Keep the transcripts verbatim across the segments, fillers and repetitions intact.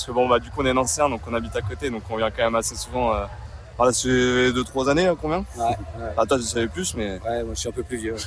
que bon, bah, du coup, on est ancien, donc on habite à côté, donc on vient quand même assez souvent. Euh, par là, c'est deux trois années, hein, combien ? Ouais. ouais. Ah, toi, je savais plus, mais. Ouais, moi, je suis un peu plus vieux.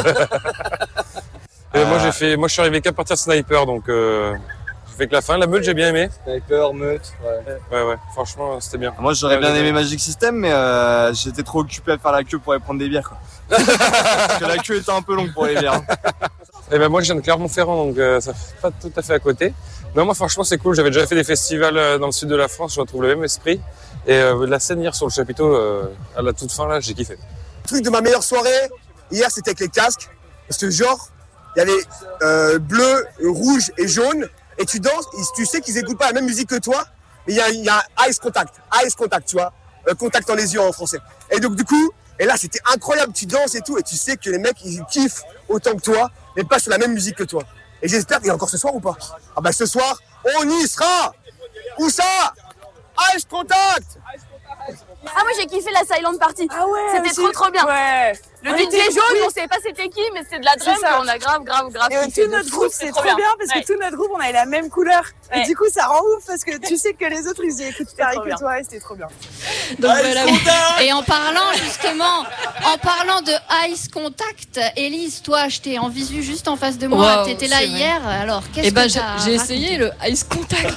euh, moi, j'ai fait, moi, je suis arrivé qu'à partir de Sniper, donc euh, j'ai fait que la fin. La meute, j'ai bien aimé. Sniper, meute, ouais. Ouais, ouais, franchement, c'était bien. Moi, j'aurais bien aimé Magic System, mais euh, j'étais trop occupé à faire la queue pour aller prendre des bières, quoi. Parce que la queue était un peu longue pour les bières. Et ben moi, je viens de Clermont-Ferrand, donc euh, ça fait pas tout à fait à côté. Non, moi, franchement, c'est cool. J'avais déjà fait des festivals euh, dans le sud de la France, je retrouve le même esprit. Et euh, la scène hier sur le chapiteau, euh, à la toute fin, là, j'ai kiffé. Le truc de ma meilleure soirée, hier, c'était avec les casques. Parce que genre, il y avait euh, bleu, rouge et jaune. Et tu danses, tu sais qu'ils écoutent pas la même musique que toi. Mais il y a, y a un eyes contact, eyes contact, tu vois. Euh, contact dans les yeux en français. Et donc, du coup, et là, c'était incroyable. Tu danses et tout. Et tu sais que les mecs, ils kiffent autant que toi, mais pas sur la même musique que toi. Et j'espère qu'il y a encore ce soir ou pas. Ah bah ce soir, on y sera. Où ça? Eyes contact. Ah moi j'ai kiffé la silent party. Ah ouais. C'était aussi. trop trop bien. Ouais. Le D J jaune, oui. On savait pas c'était qui, mais c'était de la drum et on a grave grave grave. Et tout notre groupe, c'est trop bien, bien parce ouais. que tout notre groupe, on avait la même couleur. Ouais. Et du coup, ça rend ouf parce que tu sais que les autres, ils écoutent pareil que toi et c'était trop bien. Donc voilà. Et en parlant justement, en parlant de Ice Contact, Élise, toi, j'étais en visu juste en face de moi. Wow, t'étais là hier. Vrai. Alors qu'est-ce eh ben, que t'as j'ai essayé le Ice Contact.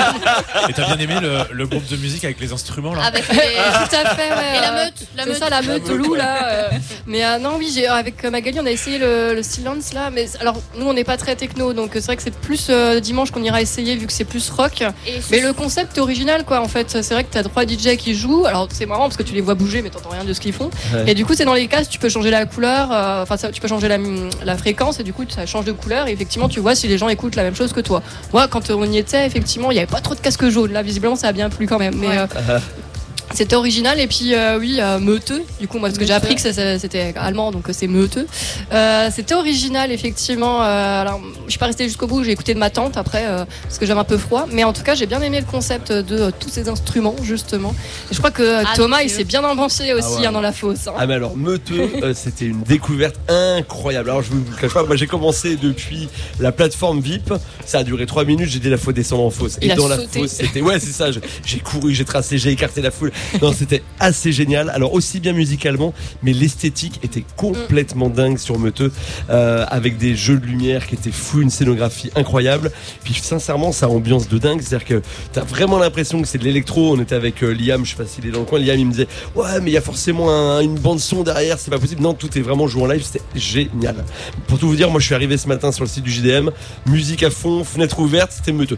Et t'as bien aimé le, le groupe de musique avec les instruments là? Avec les... Tout à fait. Ouais. Et la meute, la c'est meute. ça, la meute la loup là. Euh... Mais euh, non, oui, j'ai, avec Magali, on a essayé le, le silence là. Mais alors, nous, on n'est pas très techno, donc c'est vrai que c'est plus euh, dimanche qu'on ira essayer vu que c'est plus rock. Et mais le concept est original, quoi. En fait, c'est vrai que t'as trois D J qui jouent. Alors, c'est marrant parce que tu les vois bouger, mais t'entends rien de ce qu'ils font. Ouais. Et du coup, c'est dans les casques, tu peux changer la couleur. Enfin, euh, tu peux changer la, la fréquence et du coup, ça change de couleur. Et effectivement, tu vois si les gens écoutent la même chose que toi. Moi, quand on y était, effectivement, il y avait pas trop de casques jaunes. Là, visiblement, ça a bien plu quand même. Mais ouais. euh, c'était original et puis euh, oui euh, meuteux du coup moi parce que j'ai appris que ça, ça, c'était allemand donc c'est meuteux euh, c'était original effectivement euh, alors je suis pas restée jusqu'au bout, j'ai écouté de ma tante après euh, parce que j'avais un peu froid mais en tout cas j'ai bien aimé le concept de euh, tous ces instruments justement et je crois que euh, ah, Thomas il s'est bien avancé aussi ah ouais. hein, dans la fosse hein. Ah mais alors meuteux euh, c'était une découverte incroyable. Alors je vous le cache pas, moi j'ai commencé depuis la plateforme V I P, ça a duré trois minutes, j'ai dit la faut descendre en fosse et il dans a la sauté. fosse c'était ouais c'est ça, j'ai couru, j'ai tracé, j'ai écarté la foule. Non, c'était assez génial. Alors aussi bien musicalement, mais l'esthétique était complètement mmh. dingue sur Meuteux, euh, avec des jeux de lumière qui étaient fous, une scénographie incroyable. Puis sincèrement, ça ambiance de dingue. C'est-à-dire que t'as vraiment l'impression que c'est de l'électro. On était avec euh, Liam, je sais pas s'il est dans le coin. Liam, il me disait ouais, mais il y a forcément un, une bande son derrière, c'est pas possible. Non, tout est vraiment joué en live. C'était génial. Pour tout vous dire, moi, je suis arrivé ce matin sur le site du J D M, musique à fond, fenêtre ouverte, c'était Meuteux.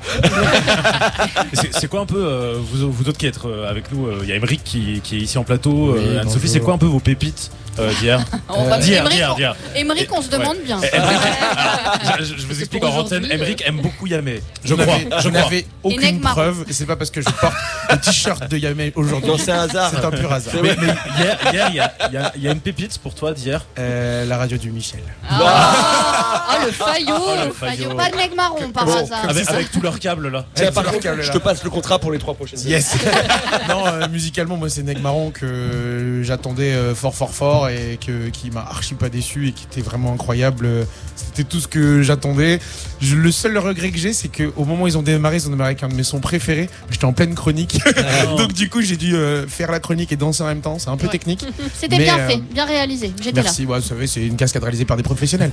c'est, c'est quoi un peu euh, vous, vous autres qui êtes euh, avec nous? Il euh, y a Emeric qui, qui est ici en plateau. Oui, euh, Anne-Sophie, c'est quoi un peu vos pépites euh, d'hier? euh, d'hier, d'hier, d'hier. Emeric, on se demande ouais. bien. Emeric, je, je vous explique en antenne. Emeric aime beaucoup Yamé. Je crois. Je n'avais aucune preuve et c'est pas parce que je porte le t-shirt de Yamé aujourd'hui. Non, c'est un hasard. C'est un pur hasard. Mais, mais hier, hier, il y a, il y, a, il y a une pépite pour toi d'hier. Euh, la radio du Michel. Ah, oh, oh, le faillot, oh, le faillot. Pas de nec marron par bon, hasard. Avec, avec tous leurs câbles là. Tiens, par contre, je te passe le contrat pour les trois prochaines. Yes. Non, euh, musicalement, moi, c'est Neg Marron que j'attendais euh, fort, fort, fort et que, qui m'a archi pas déçu et qui était vraiment incroyable. C'était tout ce que j'attendais. Je, le seul regret que j'ai, c'est qu'au moment où ils ont démarré, ils ont démarré avec un de mes sons préférés. J'étais en pleine chronique. Oh. Donc, du coup, j'ai dû euh, faire la chronique et danser en même temps. C'est un peu ouais. technique. C'était mais, bien euh, fait, bien réalisé. J'étais merci, là. Ouais, vous savez, c'est une cascade réalisée par des professionnels.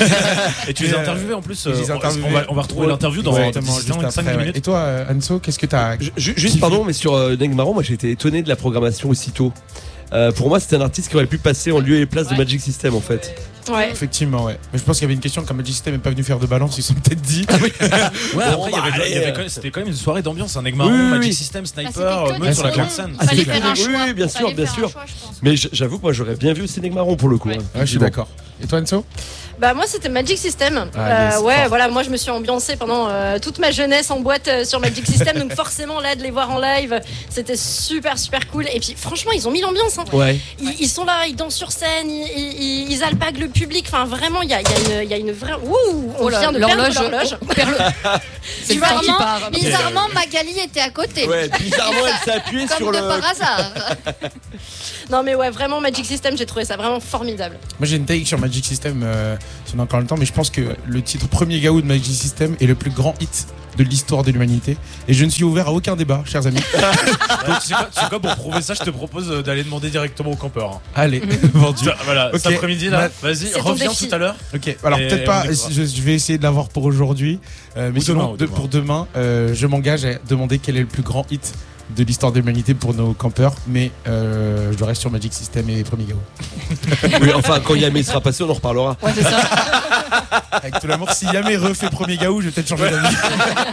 Et tu les as interviewés en plus. Euh, interviewés. On, va, on va retrouver ouais, l'interview dans cinq minutes. Et toi, Anso, qu'est-ce que t'as. Juste, pardon, mais sur euh, Neg Marron, moi j'ai été étonné de la programmation aussitôt. Euh, pour moi, c'était un artiste qui aurait pu passer en lieu et place ouais. de Magic System en fait. Ouais. Effectivement, ouais. Mais je pense qu'il y avait une question quand Magic System n'est pas venu faire de balance, ils se sont peut-être dit. Ah oui. Ouais, bon, après, bah, il y avait, il y avait quand même, c'était quand même une soirée d'ambiance, un Neg Marron, oui, Magic oui. System, Sniper, bah, meute sur la grande scène. Ah, fallait faire un choix. Oui, bien sûr, bien sûr. Mais j'avoue que moi j'aurais bien vu ces Neg Marron pour le coup. Ouais, hein. Ouais, je suis d'accord. Et toi, Enzo? Bah moi c'était Magic System. Ah, euh, yes, ouais fort. Voilà, moi je me suis ambiancée pendant euh, toute ma jeunesse en boîte euh, sur Magic System, donc forcément là de les voir en live, c'était super super cool. Et puis franchement ils ont mis l'ambiance. Hein. Ouais. Ils, ils sont là, ils dansent sur scène, ils, ils, ils alpaguent le public. Enfin vraiment il y a, y a une il y a une vraie. Ouh, on oh là, vient de l'horloge. Perdre l'horloge. C'est tu vois vraiment, bizarrement Magali était à côté. Ouais, bizarrement elle s'est appuyée Comme sur de le. par hasard. Non mais ouais vraiment Magic System j'ai trouvé ça vraiment formidable. Moi j'ai une take sur Magic Magic System euh, si on a encore le temps, mais je pense que le titre Premier Gaou de Magic System est le plus grand hit de l'histoire de l'humanité. Et je ne suis ouvert à aucun débat, chers amis. Donc, tu sais quoi, tu sais quoi, pour prouver ça, je te propose d'aller demander directement au campeur. Hein. Allez, vendu. Voilà, okay. Cet après-midi là, Ma... vas-y, reviens tout à l'heure. Ok, alors et peut-être pas, je, je vais essayer de l'avoir pour aujourd'hui, euh, mais sinon, de, pour demain, euh, je m'engage à demander quel est le plus grand hit de l'histoire de l'humanité pour nos campeurs, mais euh, je reste sur Magic System et Premier Gaou. Oui, enfin, quand Yamé sera passé, on en reparlera. Ouais, c'est ça. Avec tout l'amour, si Yamé refait Premier Gaou, je vais peut-être changer d'avis.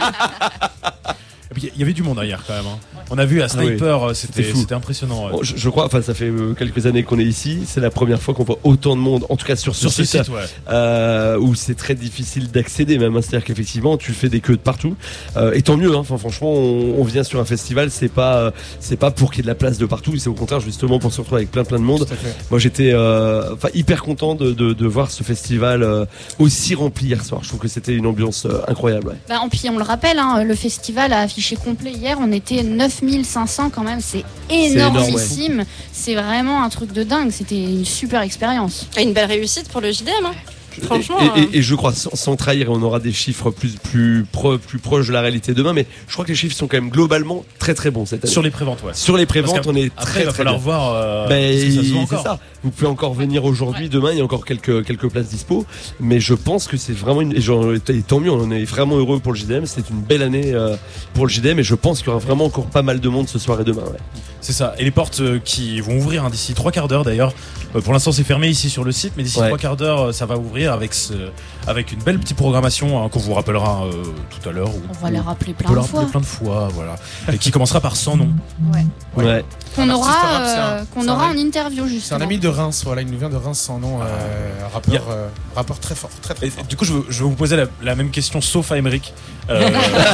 Il y avait du monde ailleurs quand même. Hein. On a vu à Sniper, ah oui, c'était, c'était, c'était impressionnant. Ouais. Bon, je, je crois, enfin, ça fait quelques années qu'on est ici. C'est la première fois qu'on voit autant de monde, en tout cas sur ce sur site, ce site ouais. euh, où c'est très difficile d'accéder même. Hein. C'est-à-dire qu'effectivement, tu fais des queues de partout. Euh, et tant mieux. Hein. Enfin, franchement, on, on vient sur un festival, c'est pas, c'est pas pour qu'il y ait de la place de partout. C'est au contraire justement pour se retrouver avec plein plein de monde. Moi, j'étais, euh, enfin, hyper content de, de, de voir ce festival euh, aussi rempli hier soir. Je trouve que c'était une ambiance euh, incroyable. Ouais. Bah, puis on le rappelle, hein, le festival a affiché complet hier. On était neuf mille cinq cents quand même, c'est énormissime. C'est, énorme, ouais. C'est vraiment un truc de dingue. C'était une super expérience. Et une belle réussite pour le J D M. Hein. Franchement, et, et, et je crois, sans, sans trahir, on aura des chiffres plus, plus, pro, plus proches de la réalité demain, mais je crois que les chiffres sont quand même globalement très très bons cette année. Sur les préventes, ouais. Sur les préventes, on est après, très il va très falloir bien. voir. Euh, ben, ça se voit encore. C'est ça. Vous pouvez encore venir aujourd'hui, ouais. Demain, il y a encore quelques, quelques places dispo, mais je pense que c'est vraiment une. Et, genre, et tant mieux, on est vraiment heureux pour le J D M. C'est une belle année euh, pour le J D M, et je pense qu'il y aura vraiment encore pas mal de monde ce soir et demain. Ouais. C'est ça. Et les portes euh, qui vont ouvrir hein, d'ici trois quarts d'heure d'ailleurs. Euh, pour l'instant, c'est fermé ici sur le site, mais d'ici ouais. trois quarts d'heure, ça va ouvrir avec ce, avec une belle petite programmation hein, qu'on vous rappellera euh, tout à l'heure. On va les rappeler plein de fois. On va rappeler plein de fois, voilà. Et qui commencera par Sans Nom. Ouais. Ouais. ouais. Qu'on aura, rap, euh, un, qu'on aura en interview justement. C'est un ami de Reims, voilà, il nous vient de Reims Sans Nom, euh, rappeur, yeah. euh, rappeur très fort, très très et, fort. Du coup, je veux, je vais vous poser la, la même question, sauf à Émeric. Euh,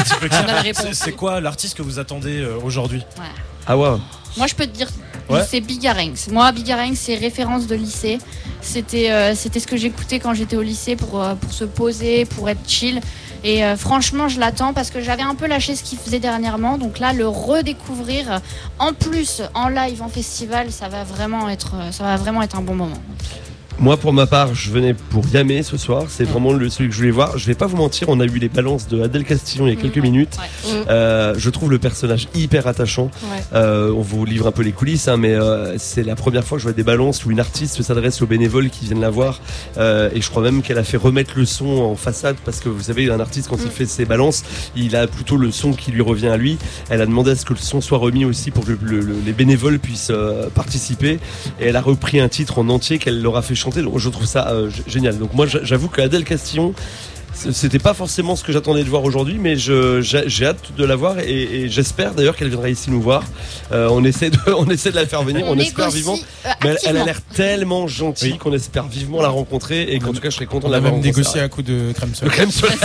c'est, c'est quoi l'artiste que vous attendez euh, aujourd'hui? Ouais. Ah ouais. Moi, je peux te dire, ouais. C'est Bigarrenx. Moi, Bigarrenx, c'est référence de lycée. C'était, euh, c'était ce que j'écoutais quand j'étais au lycée pour, euh, pour se poser, pour être chill. Et euh, franchement, je l'attends parce que j'avais un peu lâché ce qu'il faisait dernièrement. Donc là, le redécouvrir, en plus, en live, en festival, ça va vraiment être, ça va vraiment être un bon moment. Moi, pour ma part, je venais pour Yamé ce soir. C'est vraiment le, celui que je voulais voir. Je vais pas vous mentir, on a eu les balances de Adèle Castillon il y a quelques mmh. minutes. Ouais. Euh, je trouve le personnage hyper attachant. Ouais. Euh, on vous livre un peu les coulisses, hein, mais euh, c'est la première fois que je vois des balances où une artiste s'adresse aux bénévoles qui viennent la voir. Euh, et je crois même qu'elle a fait remettre le son en façade parce que vous savez, un artiste quand mmh. il fait ses balances, il a plutôt le son qui lui revient à lui. Elle a demandé à ce que le son soit remis aussi pour que le, le, les bénévoles puissent euh, participer. Et elle a repris un titre en entier qu'elle leur a fait chanter. Donc je trouve ça euh, génial. Donc moi j'avoue que Adèle Castillon, c'était pas forcément ce que j'attendais de voir aujourd'hui, mais je, j'ai, j'ai hâte de la voir et, et j'espère d'ailleurs qu'elle viendra ici nous voir. Euh, on essaie de, on essaie de la faire venir, on, on espère vivement. Euh, mais elle, elle a l'air tellement gentille oui. qu'on espère vivement la rencontrer et qu'en tout cas je serais content de la voir. On a même négocié un coup de crème solaire. Crème solaire.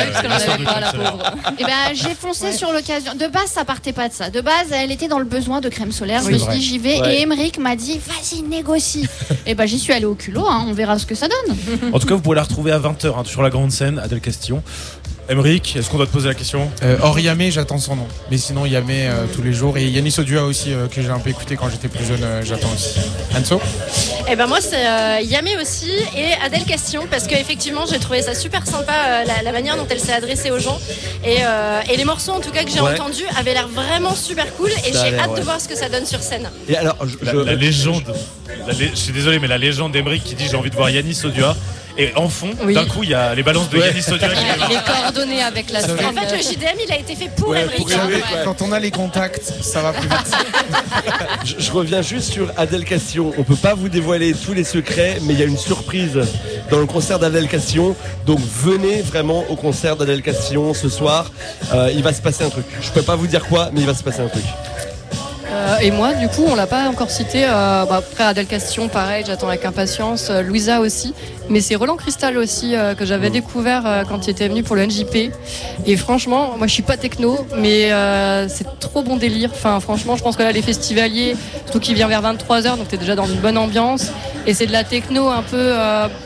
Et ben j'ai foncé ouais. sur l'occasion. De base ça partait pas de ça. De base elle était dans le besoin de crème solaire. Oui, je me suis dit j'y vais ouais. et Émeric m'a dit vas-y négocie. Et ben j'y suis allée au culot. Hein. On verra ce que ça donne. En tout cas vous pourrez la retrouver à vingt heures hein, sur la grande scène Adèle Castillon. Émeric, est-ce qu'on doit te poser la question? euh, Hors Yamé, j'attends son nom. Mais sinon, Yamé euh, tous les jours. Et Yanis Odua aussi, euh, que j'ai un peu écouté quand j'étais plus jeune, euh, j'attends aussi. Anso? Eh ben moi, c'est euh, Yamé aussi et Adèle Castillon. Parce qu'effectivement, j'ai trouvé ça super sympa, euh, la, la manière dont elle s'est adressée aux gens. Et, euh, et les morceaux, en tout cas, que j'ai ouais. entendus avaient l'air vraiment super cool. Et ça j'ai hâte ouais. de voir ce que ça donne sur scène. Et alors, je, la, je... la légende, la lé... je suis désolé, mais la légende d'Émeric qui dit j'ai envie de voir Yanis Odua. Et en fond, oui. d'un coup, il y a les balances de ouais. Yanis Odua qui il est coordonné avec la scène. En fait, le J D M, il a été fait pour ouais, Émeric. Ouais. Quand on a les contacts, ça va plus vite. je, je reviens juste sur Adèle Castillon. On peut pas vous dévoiler tous les secrets, mais il y a une surprise dans le concert d'Adèle Castillon. Donc venez vraiment au concert d'Adèle Castillon ce soir. Euh, il va se passer un truc. Je peux pas vous dire quoi, mais il va se passer un truc. Euh, et moi, du coup, on l'a pas encore cité. Euh, bah, après Adèle Castillon, pareil, j'attends avec impatience. Euh, Louisa aussi. Mais c'est Roland Cristal aussi euh, que j'avais mmh. découvert euh, quand il était venu pour le N J P. Et franchement, moi je suis pas techno, mais euh, c'est trop bon délire. Enfin, franchement, je pense que là, les festivaliers, surtout qu'il vient vers vingt-trois heures, donc t'es déjà dans une bonne ambiance. Et c'est de la techno un peu. Euh,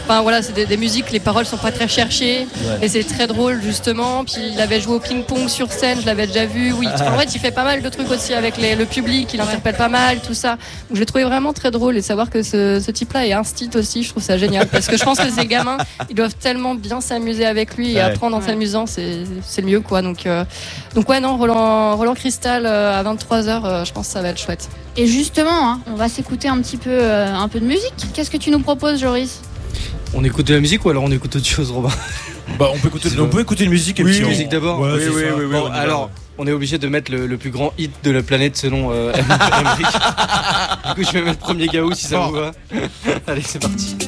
enfin voilà, c'est des, des musiques, les paroles sont pas très cherchées, Ouais. et c'est très drôle justement. Puis il avait joué au ping-pong sur scène, je l'avais déjà vu. Oui, Ah. en fait, il fait pas mal de trucs aussi avec les- le public, il interpelle pas mal, tout ça. Donc j'ai trouvé vraiment très drôle et savoir que ce, ce type-là est instit aussi, je trouve ça génial parce que je pense que ces gamins, ils doivent tellement bien s'amuser avec lui et Ouais. apprendre en s'amusant, c'est c'est le mieux quoi. Donc euh, donc ouais non, Roland Roland Cristal euh, à vingt-trois heures, euh, je pense que ça va être chouette. Et justement, hein, on va s'écouter un petit peu, euh, un peu de musique. Qu'est-ce que tu nous proposes, Joris? On écoute de la musique ou alors on écoute autre chose, Robin? Bah, on peut écouter, on peut écouter une musique et Oui, puis on- musique d'abord. Ouais, oui, c'est oui, ça. oui, oui, Bon, on y va. Alors, on est obligé de mettre le, le plus grand hit de la planète selon euh, Emmerich. Du coup, je vais mettre Premier Gaou si ça vous va. Allez, c'est parti.